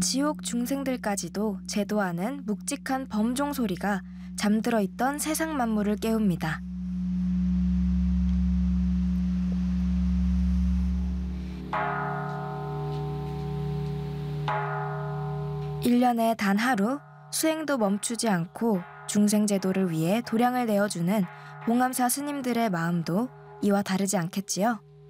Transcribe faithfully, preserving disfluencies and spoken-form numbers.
지옥 중생들까지도 제도하는 묵직한 범종 소리가 잠들어 있던 세상 만물을 깨웁니다. 일 년에 단 하루 수행도 멈추지 않고 중생제도를 위해 도량을 내어주는 봉암사 스님들의 마음도 이와 다르지 않겠지요?